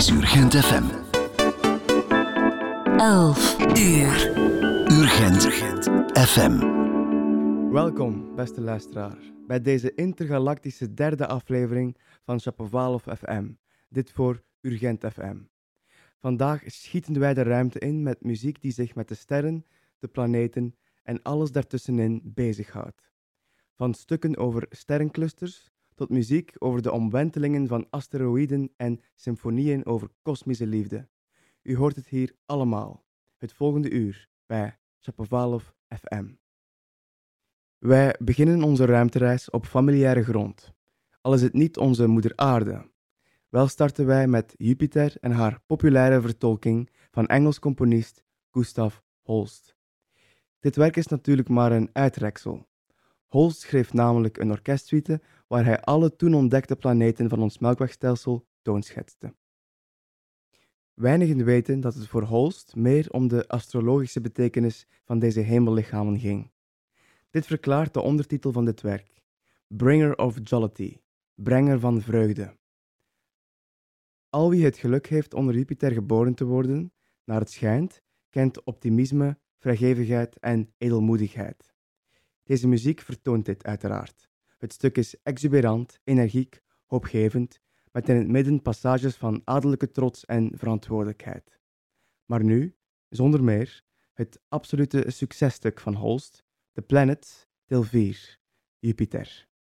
is Urgent FM. 11 uur. Urgent FM. Welkom, beste luisteraar, bij deze intergalactische derde aflevering van Shapovalov FM. Dit voor Urgent FM. Vandaag schieten wij de ruimte in met muziek die zich met de sterren, de planeten en alles daartussenin bezighoudt. Van stukken over sterrenclusters tot muziek over de omwentelingen van asteroïden en symfonieën over kosmische liefde. U hoort het hier allemaal, het volgende uur bij Shapovalov FM. Wij beginnen onze ruimtereis op familiaire grond, al is het niet onze moeder aarde. Wel starten wij met Jupiter en haar populaire vertolking van Engels componist Gustav Holst. Dit werk is natuurlijk maar een uitreksel. Holst schreef namelijk een orkestsuite waar hij alle toen ontdekte planeten van ons melkwegstelsel toonschetste. Weinigen weten dat het voor Holst meer om de astrologische betekenis van deze hemellichamen ging. Dit verklaart de ondertitel van dit werk: Bringer of Jollity, brenger van vreugde. Al wie het geluk heeft onder Jupiter geboren te worden, naar het schijnt, kent optimisme, vrijgevigheid en edelmoedigheid. Deze muziek vertoont dit uiteraard. Het stuk is exuberant, energiek, hoopgevend, met in het midden passages van adellijke trots en verantwoordelijkheid. Maar nu, zonder meer, het absolute successtuk van Holst, The Planets, deel 4, Jupiter.